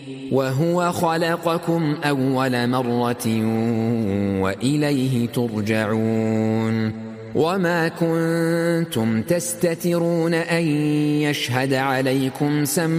وهو خلقكم أول مرة وإليه ترجعون وما كنتم تستترون أن يشهد عليكم سمعكم